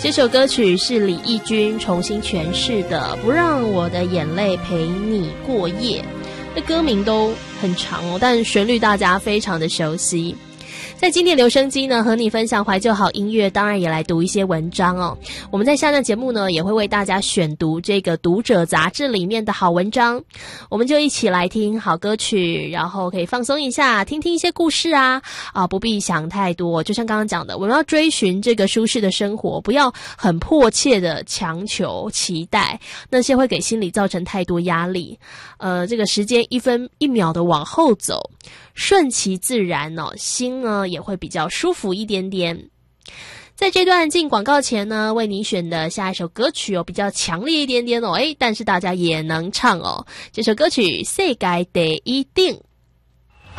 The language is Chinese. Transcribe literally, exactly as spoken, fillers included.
这首歌曲是李翊君重新诠释的《不让我的眼泪陪你过夜》，那歌名都很长哦，但旋律大家非常的熟悉。在今天留声机呢，和你分享怀旧好音乐，当然也来读一些文章哦。我们在下段节目呢，也会为大家选读这个《读者》杂志里面的好文章，我们就一起来听好歌曲，然后可以放松一下，听听一些故事啊啊，不必想太多。就像刚刚讲的，我们要追寻这个舒适的生活，不要很迫切的强求期待，那些会给心理造成太多压力。呃，这个时间一分一秒的往后走，顺其自然哦，心呢也会比较舒服一点点。在这段进广告前呢，为你选的下一首歌曲哦，比较强烈一点点哦，诶，但是大家也能唱哦。这首歌曲《世界第一等》。